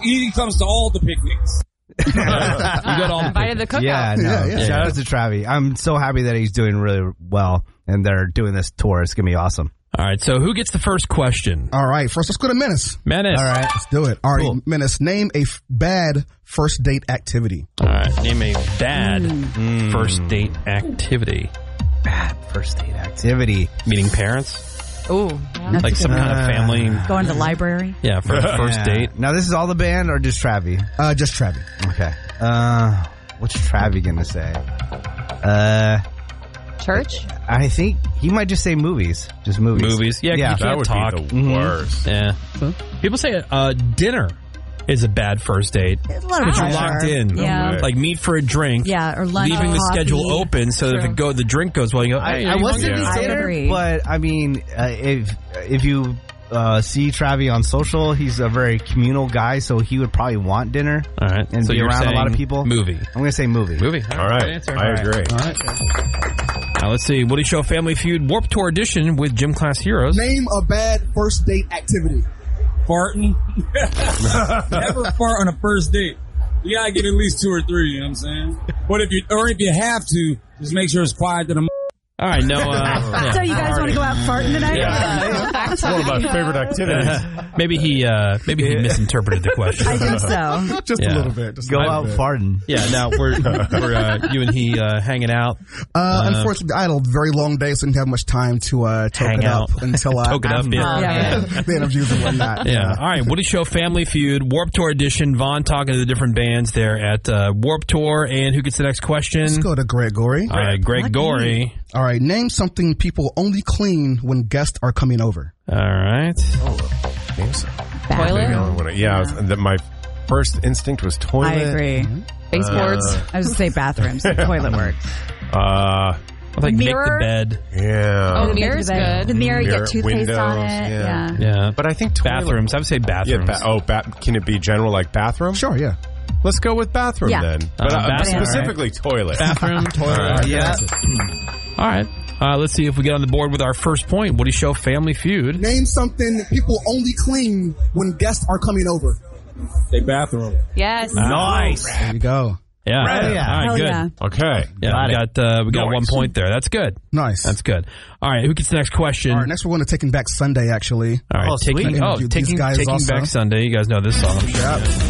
He comes to all the picnics. You got all invited the cookout. Yeah, no. Shout out to Travi. I'm so happy that he's doing really well, and they're doing this tour. It's gonna be awesome. All right, so who gets the first question? All right, first let's go to Menace. Menace. All right, let's do it. All right, cool. Menace, name a bad first date activity. All right, name a bad first date activity. Bad first date activity. Meeting parents? Ooh. Like some kind of family. Going to the library? Yeah, for a first date. Now, this is all the band or just Travi? Just Travi. Okay. What's Travi gonna say? Church? I think he might just say movies. Just movies. Movies. Yeah, you can't talk. Be the worst. Yeah. People say dinner is a bad first date. A lot of Because you're pressure. locked in. Yeah. Like meet for a drink. Yeah, or lunch. Leaving the coffee. schedule open so that if the drink goes well, you go, hey, I wasn't I would dinner, agree. but I mean, if you see Travi on social, he's a very communal guy, so he would probably want dinner. All right. And so be you're around a lot of saying people. Movie. I'm gonna say movie. Movie. All right. Good answer. I agree. All right. Now let's see. Woody Show Family Feud Warped Tour Edition with Gym Class Heroes. Name a bad first date activity. Farting. Never fart on a first date. You gotta get at least 2 or 3, you know what I'm saying? But if you have to, just make sure it's quiet to the All right, no. Yeah. So you guys want to go out farting tonight? What about favorite activities? Maybe he misinterpreted the question. I think so. Just a little bit. Just Go a little out bit. farting. Yeah, now we're you and he hanging out. Unfortunately, I had a very long day, so I didn't have much time to Hang toke it out. up until Toke it up, yeah. the interviews and whatnot. Yeah. All right, Woody Show Family Feud Warped Tour Edition. Vaughn talking to the different bands there at Warped Tour. And who gets the next question? Let's go to Greg Gorey. All right, Greg Gorey. All right, name something people only clean when guests are coming over. All right. Toilet? Yeah, my first instinct was toilet. I agree. Baseboards? I was going to say bathrooms. Toilet works. I think Mirror? make the bed. Yeah. Oh, mirror's good. The mirror, you Mirror, get toothpaste on windows, it. yeah. Yeah. But I think toilet. Bathrooms. I would say bathrooms. Yeah, can it be general like bathroom? Sure, yeah. Let's go with bathroom Yeah. then. But bathroom. specifically toilet. Bathroom, toilet. Yeah. All right. Let's see if we get on the board with our first point. Woody Show Family Feud. Name something people only clean when guests are coming over. They bathroom. Yes. Nice. There you go. Yeah. Right, yeah. All right, Hell good. yeah. Okay. Yeah, we got 1 point there. That's good. Nice. That's good. All right, who gets the next question? All right, next we're going to Taking Back Sunday, actually. All right, Oh, sweet. Taking These guys Taking also. Back Sunday. You guys know this song. I'm sure. Yep.